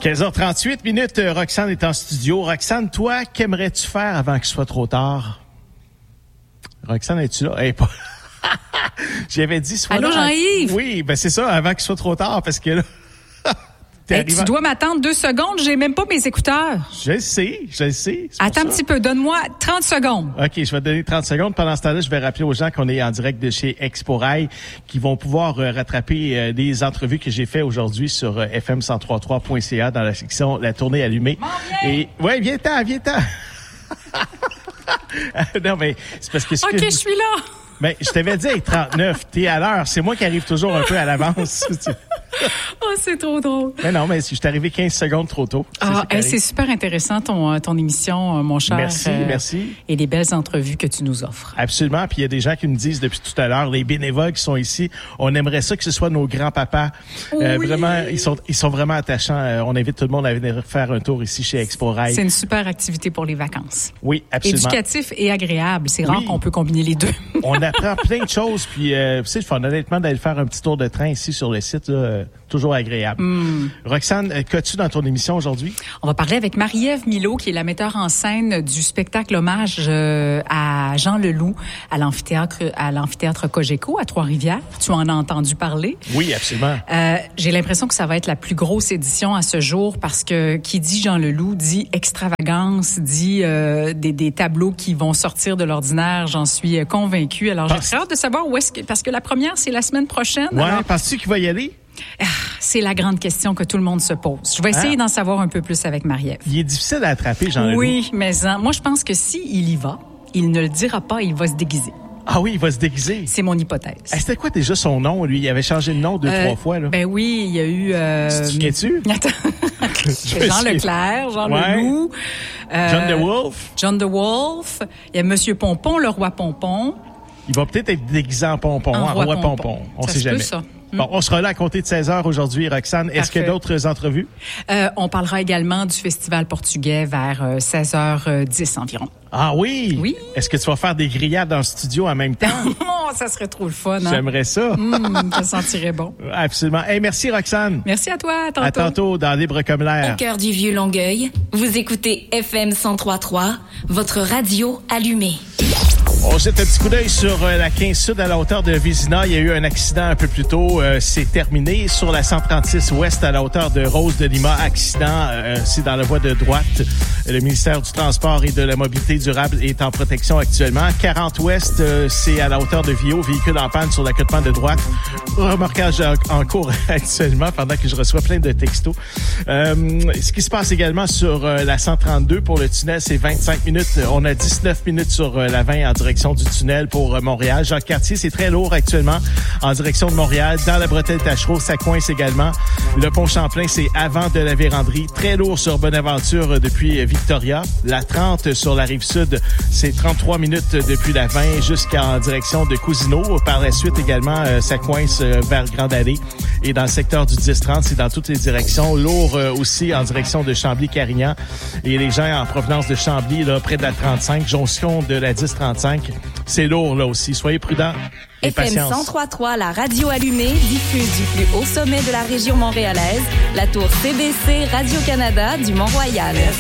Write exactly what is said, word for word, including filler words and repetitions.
quinze heures trente-huit minutes, Roxane est en studio. Roxane, toi, qu'aimerais-tu faire avant qu'il soit trop tard? Roxane, es-tu là? Hey, pas... J'avais dit... Sois Allô, là. Jean-Yves? Oui, ben c'est ça, avant qu'il soit trop tard, parce que là... Hey, tu dois m'attendre deux secondes, j'ai même pas mes écouteurs. Je le sais, je le sais. Attends un petit peu, donne-moi trente secondes. OK, je vais te donner trente secondes. Pendant ce temps-là, je vais rappeler aux gens qu'on est en direct de chez Expo Rail, qui vont pouvoir euh, rattraper euh, des entrevues que j'ai fait aujourd'hui sur euh, F M cent trois virgule trois point C A dans la section La Tournée allumée. Et ouais, viens-t'en, viens-t'en. Non, mais c'est parce que... Ce OK, que... je suis là. Mais je t'avais dit, hey, trente-neuf, t'es à l'heure. C'est moi qui arrive toujours un peu à l'avance. Oh, c'est trop drôle. Mais non, mais je suis arrivé quinze secondes trop tôt. C'est, ah, hey, c'est super intéressant ton, ton émission, mon cher. Merci, euh, merci. Et les belles entrevues que tu nous offres. Absolument. Puis il y a des gens qui me disent depuis tout à l'heure, les bénévoles qui sont ici, on aimerait ça que ce soit nos grands-papas. Oui. Euh, vraiment, ils sont, ils sont vraiment attachants. Euh, on invite tout le monde à venir faire un tour ici chez Expo Rail. C'est une super activité pour les vacances. Oui, absolument. Éducatif et agréable. C'est rare oui. qu'on peut combiner les deux. On apprend plein de choses. Puis, euh, tu sais, je fais honnêtement d'aller faire un petit tour de train ici sur le site, là, euh, toujours agréable. Mm. Roxane, qu'as-tu dans ton émission aujourd'hui? On va parler avec Marie-Ève Milot, qui est la metteure en scène du spectacle hommage euh, à Jean Leloup à l'amphithéâtre à l'amphithéâtre Cogeco à Trois-Rivières. Tu en as entendu parler? Oui, absolument. Euh, j'ai l'impression que ça va être la plus grosse édition à ce jour parce que qui dit Jean Leloup dit extravagance, dit euh, des, des tableaux qui vont sortir de l'ordinaire. J'en suis convaincue. Alors, j'ai très hâte de savoir où est-ce que... Parce que la première, c'est la semaine prochaine. Ouais, alors... penses-tu qu'il va y aller? Ah, c'est la grande question que tout le monde se pose. Je vais essayer ah. d'en savoir un peu plus avec Marie-Ève. Il est difficile à attraper, Jean Leloup. Oui, mais hein, moi, je pense que si il y va, il ne le dira pas, il va se déguiser. Ah oui, il va se déguiser. C'est mon hypothèse. Hey, c'était quoi déjà son nom, lui? Il avait changé de nom deux, euh, trois fois, là. Ben oui, il y a eu... Euh... Tu te souviens-tu? Jean Leclerc, Jean ouais. Leloup. Euh, John the Wolf. John the Wolf. Il y a Monsieur Pompon, le roi Pompon. Il va peut-être être déguisé en pompon, en, en roi, roi pompon. pompon. On ça sait se jamais. Peut, ça. Bon, on sera là à compter de seize heures aujourd'hui, Roxane. Est-ce qu'il y a d'autres entrevues? Euh, on parlera également du Festival portugais vers euh, seize heures dix environ. Ah oui? Oui. Est-ce que tu vas faire des grillades dans le studio en même temps? Oh, ça serait trop le fun, hein? J'aimerais ça. Mmh, ça sentirait bon. Absolument. Hey, merci, Roxane. Merci à toi. À tantôt. À tantôt dans Libre comme l'air. Au cœur du vieux Longueuil, vous écoutez F M cent trois virgule trois, votre radio allumée. On jette un petit coup d'œil sur euh, la quinze Sud à la hauteur de Vézina. Il y a eu un accident un peu plus tôt. Euh, c'est terminé. Sur la cent trente-six Ouest à la hauteur de Rose-de-Lima, accident. Euh, c'est dans la voie de droite. Le ministère du Transport et de la Mobilité durable est en protection actuellement. quarante Ouest, euh, c'est à la hauteur de Viau. Véhicule en panne sur l'accotement de droite. Remorquage en, en cours actuellement pendant que je reçois plein de textos. Euh, ce qui se passe également sur euh, la cent trente-deux pour le tunnel, c'est vingt-cinq minutes. On a dix-neuf minutes sur euh, la vingt en direction du tunnel pour Montréal. Jacques-Cartier, c'est très lourd actuellement en direction de Montréal. Dans la bretelle Tachereau, ça coince également. Le pont Champlain, c'est avant de la Vérandrie. Très lourd sur Bonaventure depuis Victoria. La trente sur la Rive-Sud, c'est trente-trois minutes depuis la vingt jusqu'en direction de Cousineau. Par la suite également, ça coince vers Grande Allée. Et dans le secteur du dix trente, c'est dans toutes les directions. Lourd aussi en direction de Chambly-Carignan. Et les gens en provenance de Chambly, là, près de la trente-cinq, jonction de la dix trente-cinq, c'est lourd là aussi. Soyez prudents et F M patience. cent trois virgule trois, la radio allumée, diffuse du plus haut sommet de la région montréalaise, la tour C B C Radio-Canada du Mont-Royal.